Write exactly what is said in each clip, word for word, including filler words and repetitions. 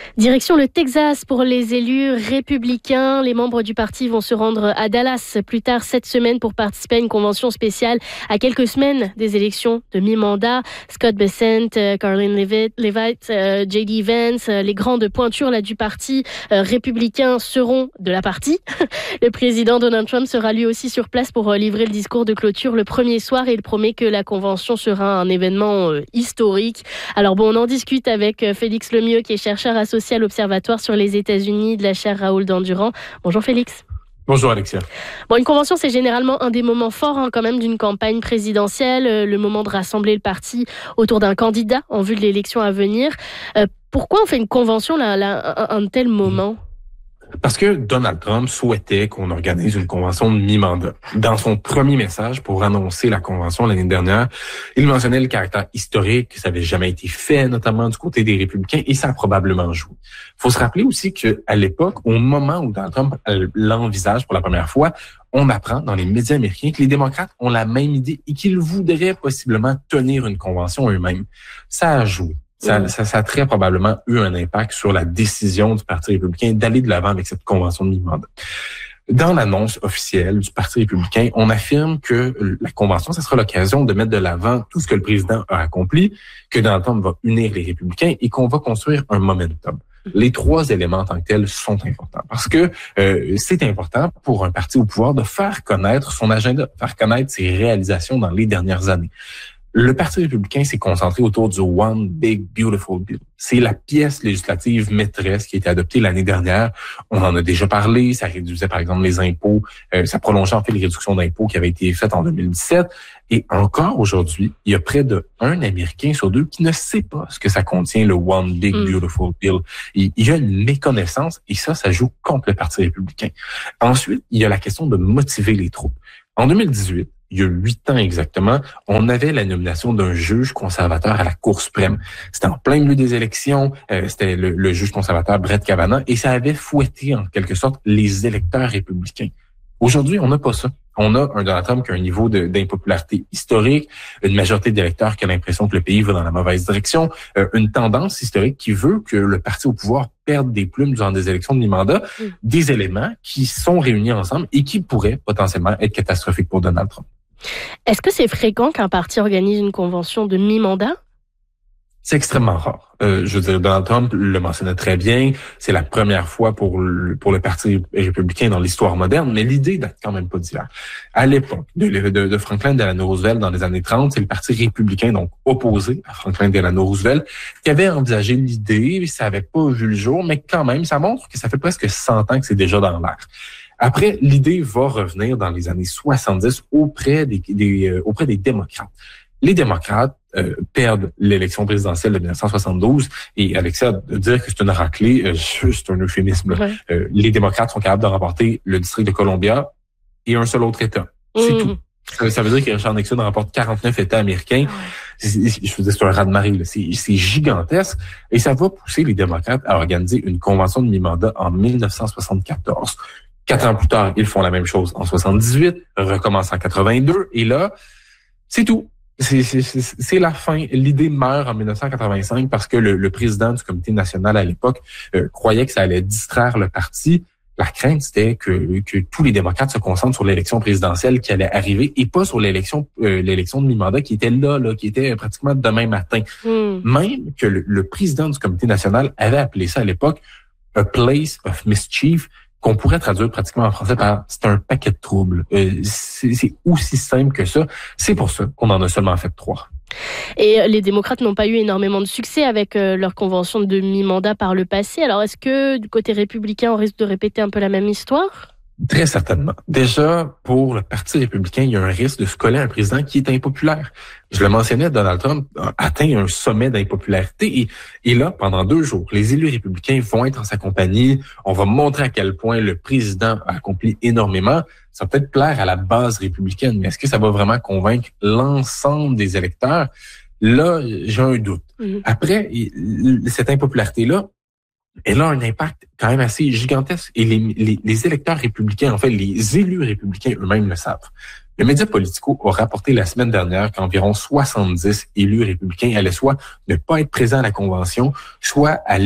Direction le Texas pour les élus républicains. Les membres du parti vont se rendre à Dallas plus tard cette semaine pour participer à une convention spéciale à quelques semaines des élections de mi-mandat. Scott Bessent, Carlin Levitt, Levitt euh, J D Vance, euh, les grandes pointures là, du parti euh, républicain seront de la partie. Le président Donald Trump sera lui aussi sur place pour euh, livrer le discours de clôture le premier soir et il promet que la convention sera un événement euh, historique. Alors bon, on en discute avec euh, Félix Lemieux qui est chercheur associé à l'Observatoire sur les États-Unis de la chaire Raoul Dandurand. Bonjour Félix. Bonjour Alexia. Bon, une convention, c'est généralement un des moments forts hein, quand même d'une campagne présidentielle, le moment de rassembler le parti autour d'un candidat en vue de l'élection à venir. Euh, pourquoi on fait une convention là, là, un, un tel moment ? Parce que Donald Trump souhaitait qu'on organise une convention de mi-mandat. Dans son premier message pour annoncer la convention l'année dernière, il mentionnait le caractère historique, que ça n'avait jamais été fait, notamment du côté des républicains, et ça a probablement joué. Il faut se rappeler aussi qu'à l'époque, au moment où Donald Trump l'envisage pour la première fois, on apprend dans les médias américains que les démocrates ont la même idée et qu'ils voudraient possiblement tenir une convention eux-mêmes. Ça a joué. Ça, ça, ça a très probablement eu un impact sur la décision du Parti républicain d'aller de l'avant avec cette convention de mi-mandat. Dans l'annonce officielle du Parti républicain, on affirme que la convention, ça sera l'occasion de mettre de l'avant tout ce que le président a accompli, que Donald Trump va unir les républicains et qu'on va construire un momentum. Les trois éléments en tant que tels sont importants parce que euh, c'est important pour un parti au pouvoir de faire connaître son agenda, faire connaître ses réalisations dans les dernières années. Le Parti républicain s'est concentré autour du One Big Beautiful Bill. C'est la pièce législative maîtresse qui a été adoptée l'année dernière. On en a déjà parlé. Ça réduisait, par exemple, les impôts. Euh, ça prolongeait, en fait, les réductions d'impôts qui avaient été faites en deux mille dix-sept. Et encore aujourd'hui, il y a près de un Américain sur deux qui ne sait pas ce que ça contient, le One Big mm. Beautiful Bill. Et il y a une méconnaissance et ça, ça joue contre le Parti républicain. Ensuite, il y a la question de motiver les troupes. En deux mille dix-huit, il y a huit ans exactement, on avait la nomination d'un juge conservateur à la Cour suprême. C'était en plein milieu des élections, euh, c'était le, le juge conservateur Brett Kavanaugh, et ça avait fouetté en quelque sorte les électeurs républicains. Aujourd'hui, on n'a pas ça. On a un Donald Trump qui a un niveau de, d'impopularité historique, une majorité d'électeurs qui a l'impression que le pays va dans la mauvaise direction, euh, une tendance historique qui veut que le parti au pouvoir perde des plumes durant des élections de mi-mandat, mm. des éléments qui sont réunis ensemble et qui pourraient potentiellement être catastrophiques pour Donald Trump. Est-ce que c'est fréquent qu'un parti organise une convention de mi-mandat? C'est extrêmement rare. Euh, je veux dire, Donald Trump le mentionnait très bien. C'est la première fois pour le, pour le Parti républicain dans l'histoire moderne, mais l'idée date quand même pas d'hier. À l'époque de, de, de Franklin Delano Roosevelt dans les années trente, c'est le Parti républicain, donc opposé à Franklin Delano Roosevelt, qui avait envisagé l'idée. Ça avait pas vu le jour, mais quand même, ça montre que ça fait presque cent ans que c'est déjà dans l'air. Après, l'idée va revenir dans les années soixante-dix auprès des, des euh, auprès des démocrates. Les démocrates euh, perdent l'élection présidentielle de dix-neuf cent soixante-douze et Alexia, de dire que c'est une raclée, euh, c'est un euphémisme. Ouais. Euh, les démocrates sont capables de remporter le district de Columbia et un seul autre État. C'est mmh. tout. Ça, ça veut dire que Richard Nixon remporte quarante-neuf États américains. C'est, je veux dire, c'est un raz-de-marée, là. C'est, c'est gigantesque. Et ça va pousser les démocrates à organiser une convention de mi-mandat en dix-neuf cent soixante-quatorze. Quatre ans plus tard, ils font la même chose en soixante-dix-huit, recommencent en quatre-vingt-deux, et là, c'est tout. C'est, c'est, c'est la fin. L'idée meurt en dix-neuf cent quatre-vingt-cinq parce que le, le président du comité national à l'époque euh, croyait que ça allait distraire le parti. La crainte, c'était que, que tous les démocrates se concentrent sur l'élection présidentielle qui allait arriver et pas sur l'élection euh, l'élection de mi-mandat qui était là, là, qui était pratiquement demain matin. Mm. Même que le, le président du comité national avait appelé ça à l'époque « a place of mischief », qu'on pourrait traduire pratiquement en français par « c'est un paquet de troubles euh, ». C'est, c'est aussi simple que ça. C'est pour ça qu'on en a seulement fait trois. Et les démocrates n'ont pas eu énormément de succès avec euh, leur convention de mi-mandat par le passé. Alors, est-ce que du côté républicain, on risque de répéter un peu la même histoire? Très certainement. Déjà, pour le Parti républicain, il y a un risque de se coller à un président qui est impopulaire. Je le mentionnais, Donald Trump a atteint un sommet d'impopularité et, et là, pendant deux jours, les élus républicains vont être en sa compagnie. On va montrer à quel point le président a accompli énormément. Ça va peut-être plaire à la base républicaine, mais est-ce que ça va vraiment convaincre l'ensemble des électeurs? Là, j'ai un doute. Mmh. Après, cette impopularité-là, elle a un impact quand même assez gigantesque. Et les, les, les électeurs républicains, en fait, les élus républicains eux-mêmes le savent. Le média Politico a rapporté la semaine dernière qu'environ soixante-dix élus républicains allaient soit ne pas être présents à la convention, soit allaient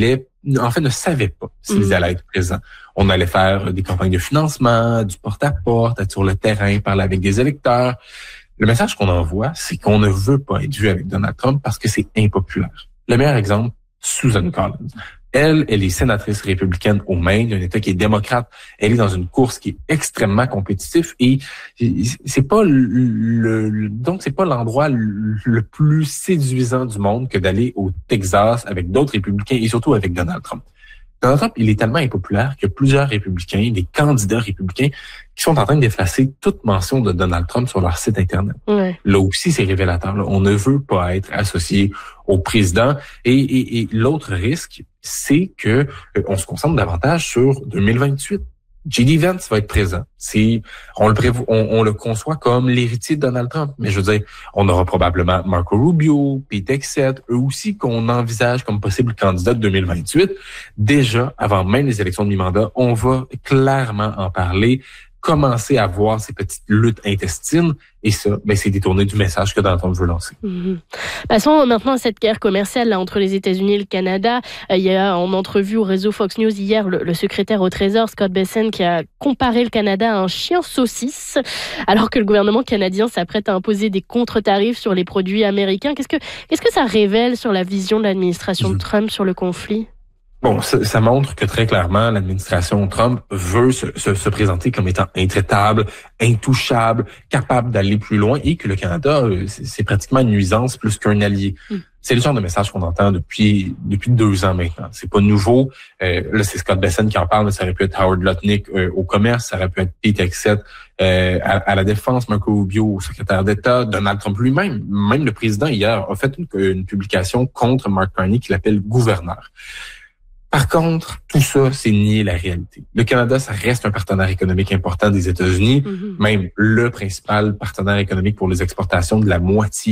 en fait, ne savaient pas s'ils Mmh. allaient être présents. On allait faire des campagnes de financement, du porte-à-porte, être sur le terrain, parler avec des électeurs. Le message qu'on envoie, c'est qu'on ne veut pas être vu avec Donald Trump parce que c'est impopulaire. Le meilleur exemple, Susan Collins. Elle, elle est sénatrice républicaine au Maine, un État qui est démocrate. Elle est dans une course qui est extrêmement compétitive et c'est pas le, le donc c'est pas l'endroit le, le plus séduisant du monde que d'aller au Texas avec d'autres républicains et surtout avec Donald Trump. Donald Trump, il est tellement impopulaire que plusieurs républicains, des candidats républicains, qui sont en train d'effacer toute mention de Donald Trump sur leur site Internet. Ouais. Là aussi, c'est révélateur. Là. On ne veut pas être associé au président. Et, et, et l'autre risque, c'est que euh, on se concentre davantage sur deux mille vingt-huit. J D. Vance va être présent. C'est, on le prévo- on, on le conçoit comme l'héritier de Donald Trump. Mais je veux dire, on aura probablement Marco Rubio, Pete Hegseth, eux aussi qu'on envisage comme possible candidat de deux mille vingt-huit. Déjà, avant même les élections de mi-mandat, on va clairement en parler, commencer à voir ces petites luttes intestines. Et ça, ben, c'est détourné du message que Donald Trump veut lancer. Mmh. Passons maintenant à cette guerre commerciale là, entre les États-Unis et le Canada. Euh, il y a en entrevue au réseau Fox News hier le, le secrétaire au Trésor, Scott Bessent, qui a comparé le Canada à un chien saucisse, alors que le gouvernement canadien s'apprête à imposer des contre-tarifs sur les produits américains. Qu'est-ce que, qu'est-ce que ça révèle sur la vision de l'administration de Trump sur le conflit? Bon, ça, ça montre que très clairement, l'administration Trump veut se, se, se présenter comme étant intraitable, intouchable, capable d'aller plus loin et que le Canada, c'est, c'est pratiquement une nuisance plus qu'un allié. Mm. C'est le genre de message qu'on entend depuis depuis deux ans maintenant. C'est pas nouveau. Euh, là, c'est Scott Bessent qui en parle, mais ça aurait pu être Howard Lutnick euh, au commerce, ça aurait pu être Pete Hegseth euh, à, à la défense, Marco Rubio au secrétaire d'État, Donald Trump lui-même. Même le président hier a fait une, une publication contre Mark Carney qui l'appelle gouverneur. Par contre, tout ça, c'est nier la réalité. Le Canada, ça reste un partenaire économique important des États-Unis, mm-hmm. même le principal partenaire économique pour les exportations de la moitié